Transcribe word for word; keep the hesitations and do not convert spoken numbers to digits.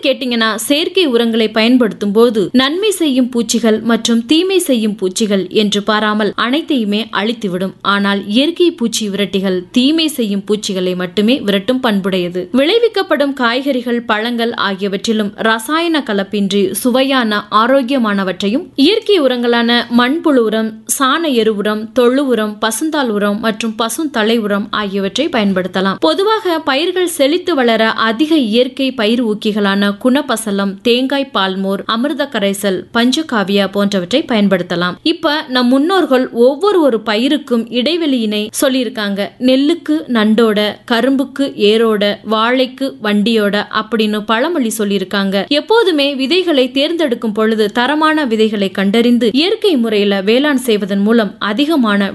கேட்டீங்கன்னா செயற்கை உரங்களை பயன்படுத்தும் போது நன்மை செய்யும் பூச்சிகள் மற்றும் தீமை செய்யும் பூச்சிகள் என்று பாராமல் அனைத்தையுமே அழித்துவிடும். ஆனால் இயற்கை பூச்சி விரட்டிகள் தீமை செய்யும் பூச்சிகளை மட்டுமே விரட்டும் பண்புடையது. விளைவிக்கப்படும் காய்கறிகள், பழங்கள் ஆகியவற்றிலும் ரசாயன கலப்பின்றி சுவையான ஆரோக்கியமானவற்றையும் இயற்கை உரங்களான மண்புழு உரம், சாண எரு உரம், தொழு உரம், பசுந்தாள் உரம் மற்றும் பசுந்தலை உரம் ஆகியவற்றை பயன்படுத்தலாம். பொதுவாக பயிர்கள் செழித்து வளர அதிக இயற்கை பயிர் ஊக்கிகளான குணப்பசலம், தேங்காய் பால்மோர், அமிர்த கரைசல், பஞ்சகாவியா போன்றவற்றை பயன்படுத்தலாம். இப்ப நம் முன்னோர்கள் ஒவ்வொரு ஒரு பயிருக்கும் இடைவெளியினை சொல்லியிருக்காங்க. நெல்லுக்கு நண்டோட, கரும்புக்கு ஏரோட, வாழைக்கு வண்டியோட அப்படின்னு பழமொழி சொல்லியிருக்காங்க. எப்போதுமே விதைகளை தேர்ந்தெடுக்கும் பொழுது தரமான விதைகளை கண்டறிந்து இயற்கை முறையில வேளாண் செய்வதன் மூலம் அதிகமான